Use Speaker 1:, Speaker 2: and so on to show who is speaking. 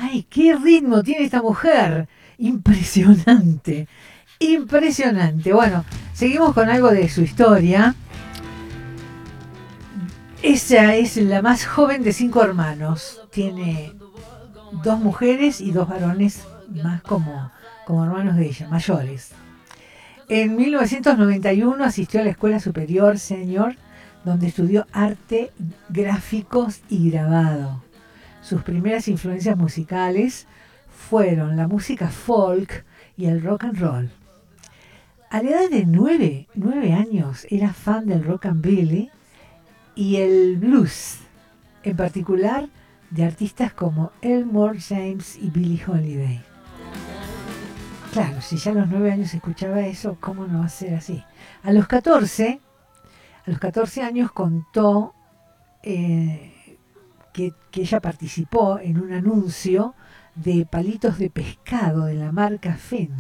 Speaker 1: ¡Ay, qué ritmo tiene esta mujer! Impresionante, impresionante. Bueno, seguimos con algo de su historia. Ella es la más joven de 5 hermanos. Tiene 2 mujeres y 2 varones más como hermanos de ella, mayores. En 1991 asistió a la Escuela Superior Senior, donde estudió arte, gráficos y grabado. Sus primeras influencias musicales fueron la música folk y el rock and roll. A la edad de 9 años era fan del rockabilly y el blues, en particular de artistas como Elmore James y Billie Holiday. Claro, si ya a los 9 años escuchaba eso, ¿cómo no va a ser así? A los 14 años contó que ella participó en un anuncio de palitos de pescado de la marca Fendo.